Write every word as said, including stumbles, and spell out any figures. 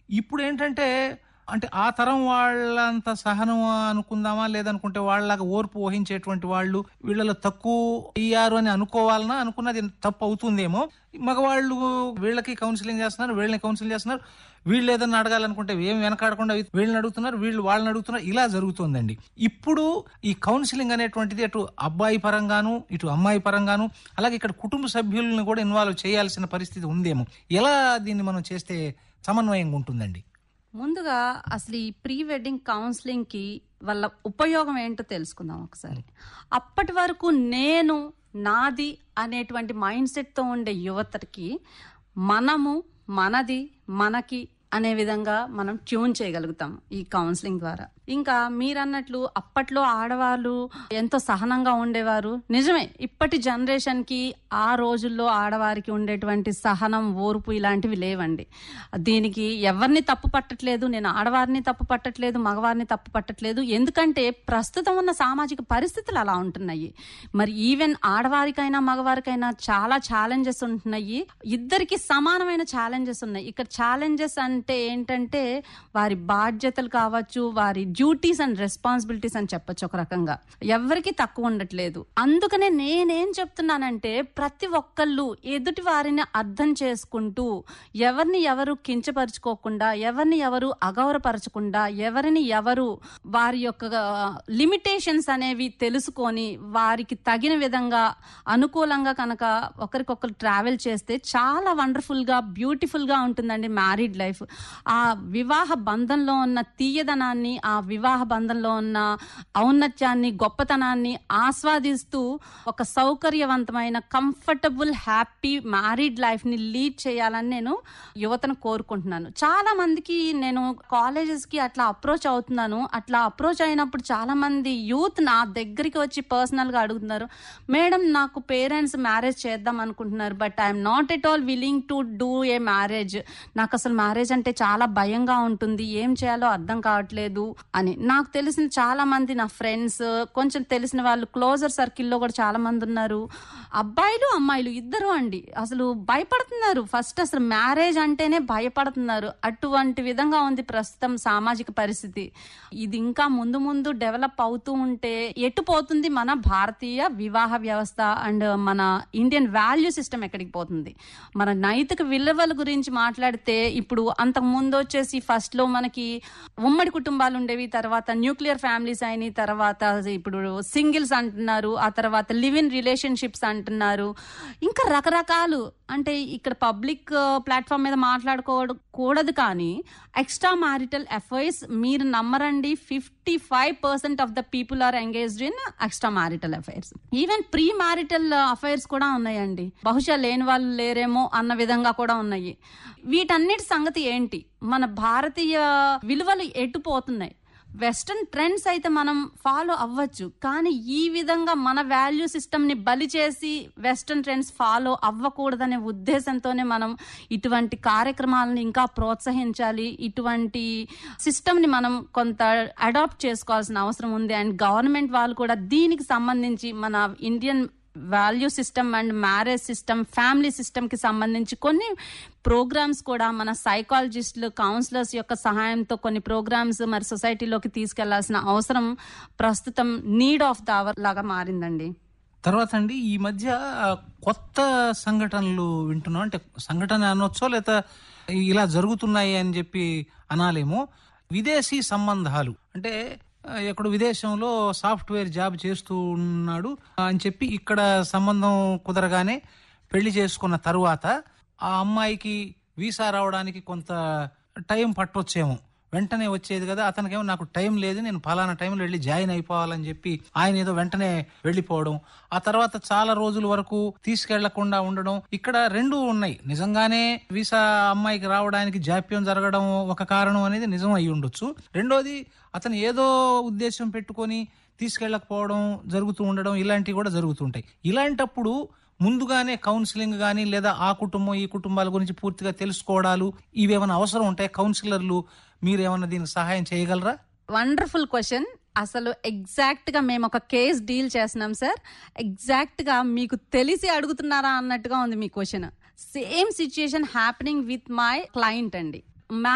ఇప్పుడేంటంటే అంటే ఆ తరం వాళ్ళంత సహనం అనుకుందామా, లేదనుకుంటే వాళ్ళలాగా ఓర్పు వహించేటువంటి వాళ్ళు వీళ్ళలో తక్కువ అయ్యారు అని అనుకోవాలన్నా, అనుకున్నది తప్పు అవుతుందేమో. మగవాళ్ళు వీళ్ళకి కౌన్సిలింగ్ చేస్తున్నారు, వీళ్ళని కౌన్సిలింగ్ చేస్తున్నారు. వీళ్ళు ఏదన్నా అడగాలనుకుంటే ఏం వెనకాడకుండా వీళ్ళని అడుగుతున్నారు, వీళ్ళు వాళ్ళని అడుగుతున్నారు. ఇలా జరుగుతుందండి. ఇప్పుడు ఈ కౌన్సిలింగ్ అనేటువంటిది అటు అబ్బాయి పరంగాను, ఇటు అమ్మాయి పరంగాను, అలాగే ఇక్కడ కుటుంబ సభ్యులను కూడా ఇన్వాల్వ్ చేయాల్సిన పరిస్థితి ఉందేమో. ఎలా దీన్ని మనం చేస్తే సమన్వయంగా ఉంటుందండి? ముందుగా అసలు ఈ ప్రీ వెడ్డింగ్ కౌన్సిలింగ్ కి వాళ్ళ ఉపయోగం ఏంటో తెలుసుకుందాం ఒకసారి. అప్పటి వరకు నేను నాది అనేటువంటి మైండ్ సెట్ తో ఉండే యువతకి మనము మనది మనకి అనే విధంగా మనం ట్యూన్ చేయగలుగుతాం ఈ కౌన్సిలింగ్ ద్వారా. ఇంకా మీరన్నట్లు అప్పట్లో ఆడవాళ్ళు ఎంతో సహనంగా ఉండేవారు. నిజమే, ఇప్పటి జనరేషన్ కి ఆ రోజుల్లో ఆడవారికి ఉండేటువంటి సహనం, ఓర్పు ఇలాంటివి లేవండి. దీనికి ఎవరిని తప్పు పట్టట్లేదు, నేను ఆడవారిని తప్పు పట్టట్లేదు, మగవారిని తప్పు పట్టట్లేదు. ఎందుకంటే ప్రస్తుతం ఉన్న సామాజిక పరిస్థితులు అలా ఉంటున్నాయి. మరి ఈవెన్ ఆడవారికైనా మగవారికైనా చాలా ఛాలెంజెస్ ఉంటున్నాయి. ఇద్దరికి సమానమైన ఛాలెంజెస్ ఉన్నాయి. ఇక్కడ ఛాలెంజెస్ అంటే ఏంటంటే వారి బాధ్యతలు కావచ్చు, వారి డ్యూటీస్ అండ్ రెస్పాన్సిబిలిటీస్ అని చెప్పొచ్చు ఒక రకంగా. ఎవరికి తక్కువ ఉండట్లేదు. అందుకనే నేనేం చెప్తున్నానంటే ప్రతి ఒక్కళ్ళు ఎదుటి వారిని అర్థం చేసుకుంటూ, ఎవరిని ఎవరు కించపరుచుకోకుండా, ఎవరిని ఎవరు అగౌరవపరచకుండా, ఎవరిని ఎవరు వారి యొక్క లిమిటేషన్స్ అనేవి తెలుసుకొని వారికి తగిన విధంగా అనుకూలంగా కనుక ఒకరికొకరు ట్రావెల్ చేస్తే చాలా వండర్ఫుల్ గా, బ్యూటిఫుల్ గా ఉంటుందండి మ్యారీడ్ లైఫ్. ఆ వివాహ బంధంలో ఉన్న తీయదనాన్ని, ఆ వివాహ బంధంలో ఉన్న ఔన్నత్యాన్ని, గొప్పతనాన్ని ఆస్వాదిస్తూ ఒక సౌకర్యవంతమైన కంఫర్టబుల్ హ్యాపీ మ్యారీడ్ లైఫ్ ని లీడ్ చేయాలని నేను యువతను కోరుకుంటున్నాను. చాలా మందికి నేను కాలేజెస్ కి అట్లా అప్రోచ్ అవుతున్నాను. అట్లా అప్రోచ్ అయినప్పుడు చాలా మంది యూత్ నా దగ్గరికి వచ్చి పర్సనల్ గా అడుగుతున్నారు, మేడం నాకు పేరెంట్స్ మ్యారేజ్ చేద్దాం అనుకుంటున్నారు, but I'm not at all willing to do a marriage. నాకు అసలు మ్యారేజ్ అంటే చాలా భయంగా ఉంటుంది, ఏం చేయాలో అర్థం కావట్లేదు అని. నాకు తెలిసిన చాలా మంది నా ఫ్రెండ్స్, కొంచెం తెలిసిన వాళ్ళు క్లోజర్ సర్కిల్లో కూడా చాలా మంది ఉన్నారు. అబ్బాయిలు అమ్మాయిలు ఇద్దరు అండి అసలు భయపడుతున్నారు. ఫస్ట్ అసలు మ్యారేజ్ అంటేనే భయపడుతున్నారు. అటువంటి విధంగా ఉంది ప్రస్తుతం సామాజిక పరిస్థితి. ఇది ఇంకా ముందు ముందు డెవలప్ అవుతూ ఉంటే ఎటు పోతుంది మన భారతీయ వివాహ వ్యవస్థ అండ్ మన ఇండియన్ వాల్యూ సిస్టమ్ ఎక్కడికి పోతుంది? మన నైతిక విలువల గురించి మాట్లాడితే ఇప్పుడు అంతకు ముందు వచ్చేసి ఫస్ట్ లో మనకి ఉమ్మడి కుటుంబాలు ఉండేవి, తర్వాత న్యూక్లియర్ ఫ్యామిలీస్ అయినాయి, తర్వాత ఇప్పుడు సింగిల్స్ అంటున్నారు, ఆ తర్వాత లివ్ ఇన్ రిలేషన్షిప్స్ అంటున్నారు, ఇంకా రకరకాలు. అంటే ఇక్కడ పబ్లిక్ ప్లాట్ఫామ్ మీద మాట్లాడుకోకూడదు కానీ ఎక్స్ట్రా మ్యారిటల్ అఫైర్స్ మీరు నమ్మరండి, fifty five percent of the people are engaged in extra marital affairs. Even pre marital affairs కూడా ఉన్నాయండి. బహుశా లేని వాళ్ళు లేరేమో అన్న విధంగా కూడా ఉన్నాయి. వీటన్నిటి సంగతి ఏంటి? మన భారతీయ విలువలు ఎటు పోతున్నాయి? వెస్టర్న్ ట్రెండ్స్ అయితే మనం ఫాలో అవ్వచ్చు, కానీ ఈ విధంగా మన వాల్యూ సిస్టమ్ ని బలి చేసి వెస్టర్న్ ట్రెండ్స్ ఫాలో అవ్వకూడదనే ఉద్దేశంతోనే మనం ఇటువంటి కార్యక్రమాలను ఇంకా ప్రోత్సహించాలి. ఇటువంటి సిస్టమ్ ని మనం కొంత అడాప్ట్ చేసుకోవాల్సిన అవసరం ఉంది. అండ్ గవర్నమెంట్ వాళ్ళు కూడా దీనికి సంబంధించి మన Indian value system and marriage system, family system కి సంబంధించి కొన్ని ప్రోగ్రామ్స్ కూడా మన సైకాలజిస్టులు, కౌన్సిలర్స్ యొక్క సహాయంతో కొన్ని ప్రోగ్రామ్స్ మరి సొసైటీలోకి తీసుకెళ్లాల్సిన అవసరం ప్రస్తుతం నీడ్ ఆఫ్ ద అవర్ లాగా మారిందండి. తర్వాత అండి ఈ మధ్య కొత్త సంఘటనలు వింటున్నాం. అంటే సంఘటన అనొచ్చో లేదా ఇలా జరుగుతున్నాయి అని చెప్పి అనాలేమో. విదేశీ సంబంధాలు అంటే ఎక్కడ విదేశంలో సాఫ్ట్వేర్ జాబ్ చేస్తూ ఉన్నాడు అని చెప్పి ఇక్కడ సంబంధం కుదరగానే పెళ్లి చేసుకున్న తరువాత ఆ అమ్మాయికి వీసా రావడానికి కొంత టైం పట్టొచ్చేమో. వెంటనే వచ్చేది కదా, అతనికేమో నాకు టైం లేదు, నేను ఫలానా టైంలో వెళ్ళి జాయిన్ అయిపోవాలని చెప్పి ఆయన ఏదో వెంటనే వెళ్ళిపోవడం, ఆ తర్వాత చాలా రోజుల వరకు తీసుకెళ్లకుండా ఉండడం. ఇక్కడ రెండు ఉన్నాయి. నిజంగానే వీసా అమ్మాయికి రావడానికి జాప్యం జరగడం ఒక కారణం అనేది నిజం అయి ఉండొచ్చు. రెండోది అతను ఏదో ఉద్దేశం పెట్టుకొని తీసుకెళ్లకపోవడం జరుగుతూ ఉండడం, ఇలాంటివి కూడా జరుగుతుంటాయి. ఇలాంటప్పుడు ముందుగానే కౌన్సిలింగ్ గానీ లేదా ఆ కుటుంబం ఈ కుటుంబాల గురించి పూర్తిగా తెలుసుకోవడాలు ఇవేమైనా అవసరం ఉంటాయి? కౌన్సిలర్లు మీరేమన్నా దీనికి సహాయం చేయగలరా? Wonderful question. అసలు ఎగ్జాక్ట్ గా మేము ఒక కేస్ డీల్ చేస్తున్నాం సార్. ఎగ్జాక్ట్ గా మీకు తెలిసి అడుగుతున్నారా అన్నట్టుగా ఉంది మీ question. Same situation happening with my client అండి.